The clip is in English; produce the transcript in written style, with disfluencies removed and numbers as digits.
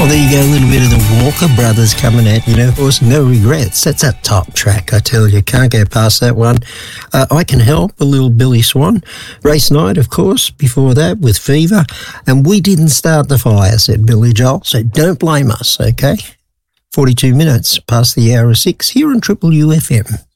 There you go, a little bit of the Walker Brothers coming at you. Of course, No Regrets. That's a top track, I tell you. Can't go past that one. I Can Help, a little Billy Swan. Race Night, of course, before that with Fever. And We Didn't Start the Fire, said Billy Joel. So don't blame us, okay? 42 minutes past the hour of 6 here on Triple UFM.